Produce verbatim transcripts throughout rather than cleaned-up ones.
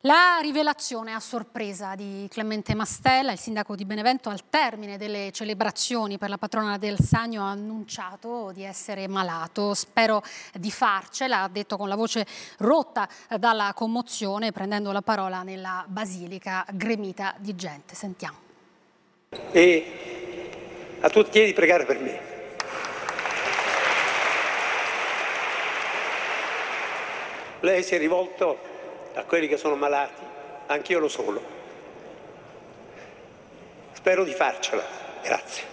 La rivelazione a sorpresa di Clemente Mastella, il sindaco di Benevento, al termine delle celebrazioni per la patrona del Sannio ha annunciato di essere malato. Spero di farcela, ha detto con la voce rotta dalla commozione, prendendo la parola nella basilica gremita di gente. Sentiamo. E a tutti chiedi di pregare per me. Lei si è rivolto a quelli che sono malati, anch'io lo sono. Spero di farcela. Grazie.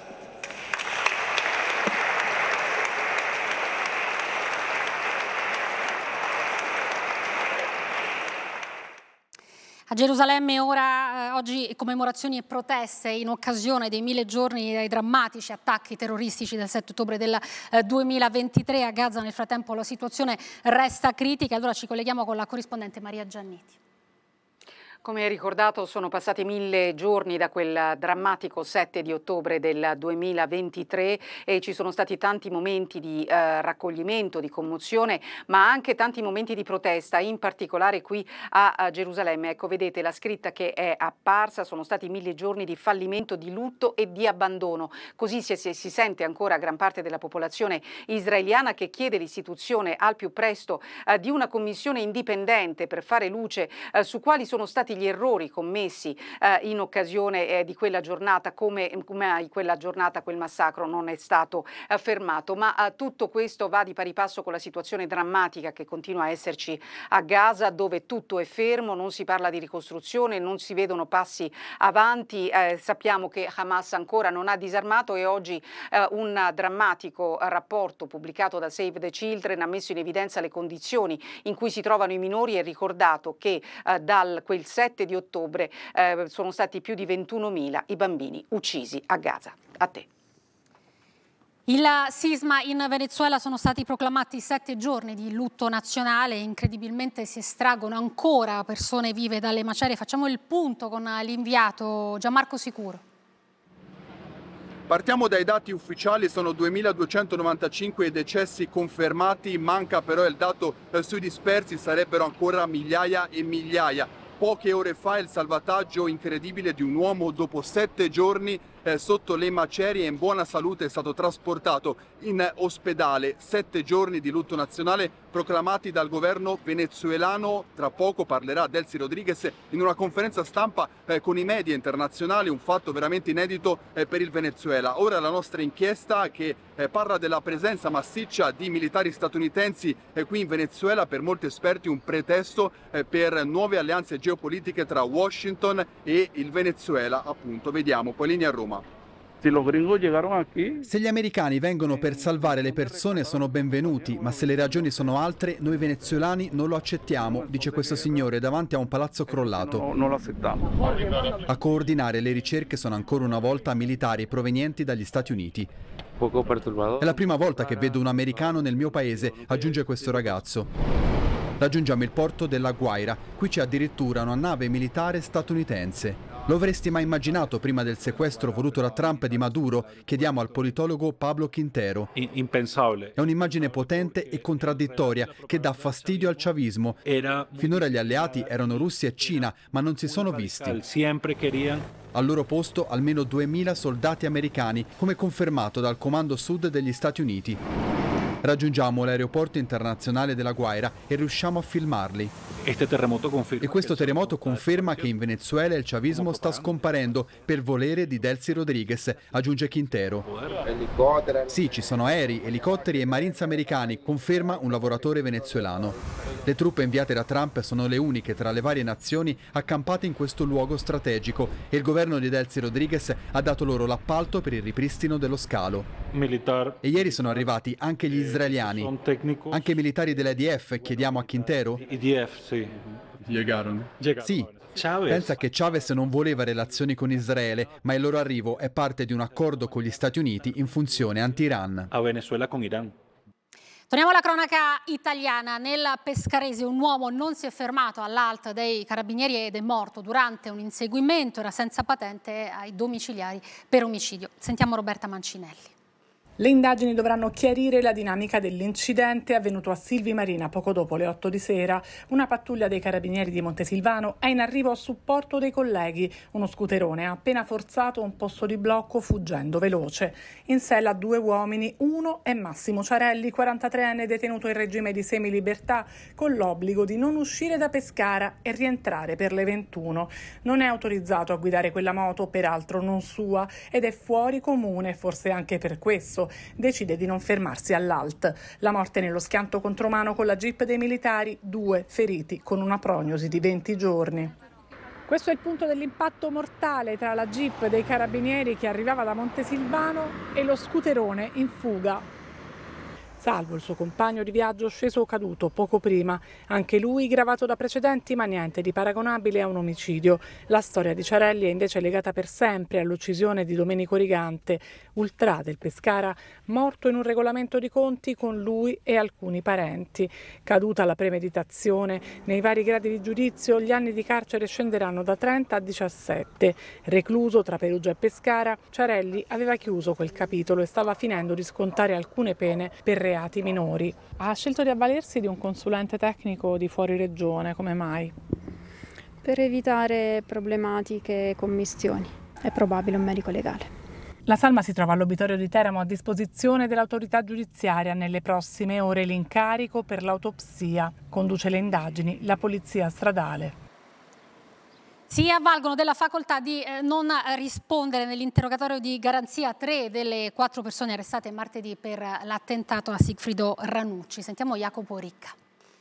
A Gerusalemme ora, eh, oggi commemorazioni e proteste in occasione dei mille giorni dai drammatici attacchi terroristici del sette ottobre del eh, duemilaventitré. A Gaza nel frattempo la situazione resta critica. Allora ci colleghiamo con la corrispondente Maria Gianniti. Come ricordato, sono passati mille giorni da quel drammatico sette di ottobre del duemilaventitré e ci sono stati tanti momenti di eh, raccoglimento, di commozione, ma anche tanti momenti di protesta, in particolare qui a, a Gerusalemme. Ecco, vedete la scritta che è apparsa: sono stati mille giorni di fallimento, di lutto e di abbandono. Così si, si, si sente ancora gran parte della popolazione israeliana, che chiede l'istituzione al più presto eh, di una commissione indipendente per fare luce eh, su quali sono stati gli errori commessi eh, in occasione eh, di quella giornata, come, come in quella giornata quel massacro non è stato eh, fermato. Ma eh, tutto questo va di pari passo con la situazione drammatica che continua a esserci a Gaza, dove tutto è fermo, non si parla di ricostruzione, non si vedono passi avanti. Eh, sappiamo che Hamas ancora non ha disarmato e oggi eh, un drammatico rapporto pubblicato da Save the Children ha messo in evidenza le condizioni in cui si trovano i minori e ricordato che eh, dal quel sette di ottobre eh, sono stati più di ventunomila i bambini uccisi a Gaza. A te. Il sisma in Venezuela, sono stati proclamati sette giorni di lutto nazionale. Incredibilmente si estraggono ancora persone vive dalle macerie. Facciamo il punto con l'inviato Gianmarco Sicuro. Partiamo dai dati ufficiali, sono duemiladuecentonovantacinque i decessi confermati, manca però il dato eh, sui dispersi, sarebbero ancora migliaia e migliaia. Poche ore fa il salvataggio incredibile di un uomo dopo sette giorni eh, sotto le macerie in buona salute è stato trasportato in ospedale. Sette giorni di lutto nazionale proclamati dal governo venezuelano. Tra poco parlerà Delcy Rodriguez in una conferenza stampa eh, con i media internazionali, un fatto veramente inedito eh, per il Venezuela. Ora la nostra inchiesta che eh, parla della presenza massiccia di militari statunitensi eh, qui in Venezuela, per molti esperti un pretesto eh, per nuove alleanze geopolitiche tra Washington e il Venezuela, appunto. Vediamo, poi linea a Roma. Se gli americani vengono per salvare le persone sono benvenuti, ma se le ragioni sono altre, noi venezuelani non lo accettiamo, dice questo signore davanti a un palazzo crollato. A coordinare le ricerche sono ancora una volta militari provenienti dagli Stati Uniti. È la prima volta che vedo un americano nel mio paese, aggiunge questo ragazzo. Raggiungiamo il porto della Guaira, qui c'è addirittura una nave militare statunitense. Lo avresti mai immaginato prima del sequestro voluto da Trump di Maduro? Chiediamo al politologo Pablo Quintero. Impensabile. È un'immagine potente e contraddittoria che dà fastidio al chavismo. Finora gli alleati erano Russia e Cina, ma non si sono visti. Al loro posto almeno duemila soldati americani, come confermato dal Comando Sud degli Stati Uniti. Raggiungiamo l'aeroporto internazionale della Guaira e riusciamo a filmarli. E questo terremoto conferma che in Venezuela il chavismo sta scomparendo per volere di Delcy Rodriguez, aggiunge Quintero. Sì, ci sono aerei, elicotteri e marines americani, conferma un lavoratore venezuelano. Le truppe inviate da Trump sono le uniche tra le varie nazioni accampate in questo luogo strategico e il governo di Delcy Rodriguez ha dato loro l'appalto per il ripristino dello scalo. E ieri sono arrivati anche gli israeliani, anche i militari dell'I D F, chiediamo a Quintero? I D F, sì. Sì. Pensa che Chavez non voleva relazioni con Israele, ma il loro arrivo è parte di un accordo con gli Stati Uniti in funzione anti-Iran. A Venezuela con Iran. Torniamo alla cronaca italiana. Nel Pescarese un uomo non si è fermato all'A L T dei Carabinieri ed è morto durante un inseguimento, era senza patente ai domiciliari per omicidio. Sentiamo Roberta Mancinelli. Le indagini dovranno chiarire la dinamica dell'incidente avvenuto a Silvi Marina poco dopo le otto di sera. Una pattuglia dei carabinieri di Montesilvano è in arrivo a supporto dei colleghi. Uno scooterone ha appena forzato un posto di blocco fuggendo veloce. In sella due uomini, uno è Massimo Ciarelli, quarantatreenne detenuto in regime di semilibertà, con l'obbligo di non uscire da Pescara e rientrare per le ventuno. Non è autorizzato a guidare quella moto, peraltro non sua, ed è fuori comune, forse anche per questo decide di non fermarsi all'A L T. La morte nello schianto contromano con la jeep dei militari, due feriti con una prognosi di venti giorni. Questo è il punto dell'impatto mortale tra la jeep dei carabinieri che arrivava da Montesilvano e lo scooterone in fuga. Salvo il suo compagno di viaggio sceso o caduto poco prima, anche lui gravato da precedenti ma niente di paragonabile a un omicidio. La storia di Ciarelli è invece legata per sempre all'uccisione di Domenico Rigante, ultrà del Pescara, morto in un regolamento di conti con lui e alcuni parenti. Caduta la premeditazione, nei vari gradi di giudizio gli anni di carcere scenderanno da trenta a diciassette. Recluso tra Perugia e Pescara, Ciarelli aveva chiuso quel capitolo e stava finendo di scontare alcune pene per reati minori. Ha scelto di avvalersi di un consulente tecnico di fuori regione, come mai? Per evitare problematiche e commistioni. È probabile un medico legale. La salma si trova all'obitorio di Teramo a disposizione dell'autorità giudiziaria. Nelle prossime ore l'incarico per l'autopsia. Conduce le indagini la polizia stradale. Si avvalgono della facoltà di eh, non rispondere nell'interrogatorio di garanzia tre delle quattro persone arrestate martedì per l'attentato a Sigfrido Ranucci. Sentiamo Jacopo Ricca.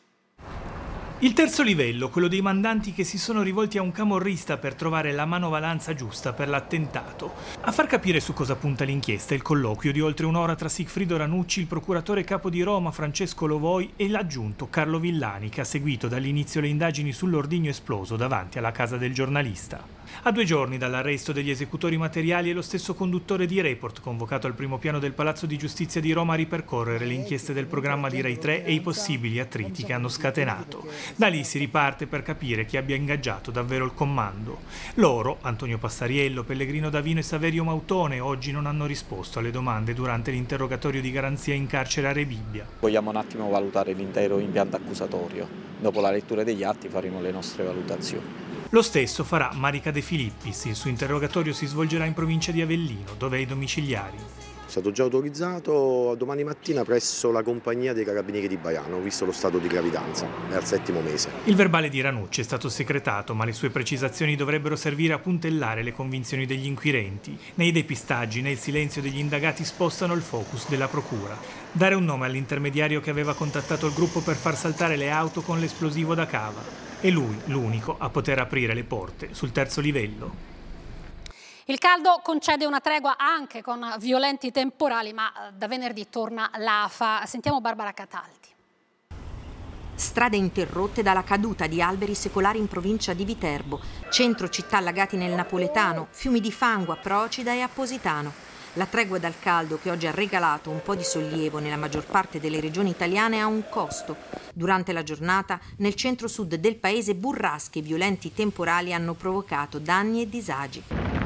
Il terzo livello, quello dei mandanti che si sono rivolti a un camorrista per trovare la manovalanza giusta per l'attentato. A far capire su cosa punta l'inchiesta il colloquio di oltre un'ora tra Sigfrido Ranucci, il procuratore capo di Roma Francesco Lovoi e l'aggiunto Carlo Villani, che ha seguito dall'inizio le indagini sull'ordigno esploso davanti alla casa del giornalista. A due giorni dall'arresto degli esecutori materiali è lo stesso conduttore di Report, convocato al primo piano del Palazzo di Giustizia di Roma a ripercorrere le inchieste del programma di Rai tre e i possibili attriti che hanno scatenato. Da lì si riparte per capire chi abbia ingaggiato davvero il comando. Loro, Antonio Passariello, Pellegrino Davino e Saverio Mautone, oggi non hanno risposto alle domande durante l'interrogatorio di garanzia in carcere a Rebibbia. Vogliamo un attimo valutare l'intero impianto accusatorio. Dopo la lettura degli atti faremo le nostre valutazioni. Lo stesso farà Marica De Filippis. Il suo interrogatorio si svolgerà in provincia di Avellino, dove è ai domiciliari. È stato già autorizzato domani mattina presso la compagnia dei carabinieri di Baiano, visto lo stato di gravidanza, è al settimo mese. Il verbale di Ranucci è stato secretato, ma le sue precisazioni dovrebbero servire a puntellare le convinzioni degli inquirenti. Nei depistaggi, nel silenzio degli indagati spostano il focus della procura. Dare un nome all'intermediario che aveva contattato il gruppo per far saltare le auto con l'esplosivo da cava. E lui, l'unico, a poter aprire le porte sul terzo livello. Il caldo concede una tregua anche con violenti temporali, ma da venerdì torna l'afa. Sentiamo Barbara Cataldi. Strade interrotte dalla caduta di alberi secolari in provincia di Viterbo, centro città allagati nel napoletano, fiumi di fango a Procida e a Positano. La tregua dal caldo che oggi ha regalato un po' di sollievo nella maggior parte delle regioni italiane ha un costo. Durante la giornata nel centro-sud del paese burrasche e violenti temporali hanno provocato danni e disagi.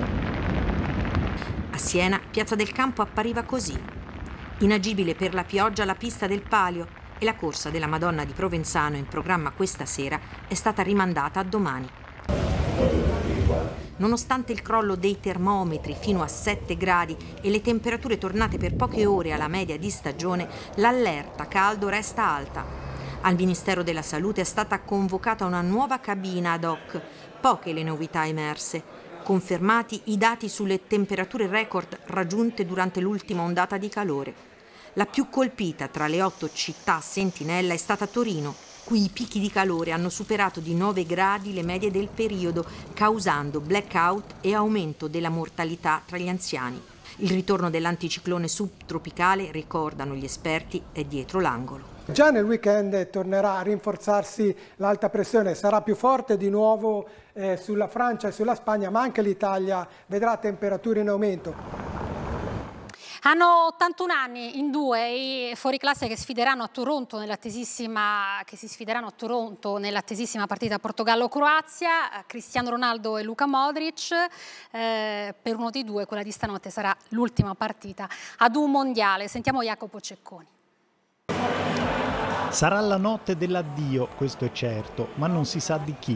A Siena, Piazza del Campo appariva così. Inagibile per la pioggia la pista del Palio e la corsa della Madonna di Provenzano in programma questa sera è stata rimandata a domani. Nonostante il crollo dei termometri fino a sette gradi e le temperature tornate per poche ore alla media di stagione, l'allerta caldo resta alta. Al Ministero della Salute è stata convocata una nuova cabina ad hoc, poche le novità emerse. Confermati i dati sulle temperature record raggiunte durante l'ultima ondata di calore. La più colpita tra le otto città sentinella è stata Torino, cui i picchi di calore hanno superato di nove gradi le medie del periodo, causando blackout e aumento della mortalità tra gli anziani. Il ritorno dell'anticiclone subtropicale, ricordano gli esperti, è dietro l'angolo. Già nel weekend tornerà a rinforzarsi l'alta pressione, sarà più forte di nuovo eh, sulla Francia e sulla Spagna, ma anche l'Italia vedrà temperature in aumento. Hanno ottantuno anni in due i fuoriclasse che sfideranno a Toronto nell'attesissima che si sfideranno a Toronto nell'attesissima partita Portogallo-Croazia, Cristiano Ronaldo e Luka Modric. Eh, per uno dei due quella di stanotte sarà l'ultima partita ad un mondiale. Sentiamo Jacopo Cecconi. Sarà la notte dell'addio, questo è certo, ma non si sa di chi.